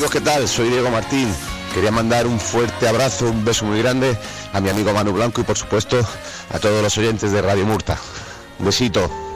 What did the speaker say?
amigos, ¿qué tal? Soy Diego Martín. Quería mandar un fuerte abrazo, un beso muy grande a mi amigo Manu Blanco y por supuesto a todos los oyentes de Radio Murta. Un besito.